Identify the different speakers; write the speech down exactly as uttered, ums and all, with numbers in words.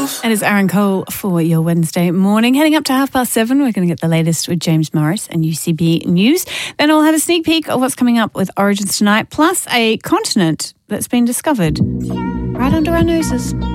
Speaker 1: And it's Aaron Cole for your Wednesday morning. Heading up to half past seven, we're going to get the latest with James Morris and U C B News. Then we'll have a sneak peek of what's coming up with Origins tonight, plus a continent that's been discovered right under our noses.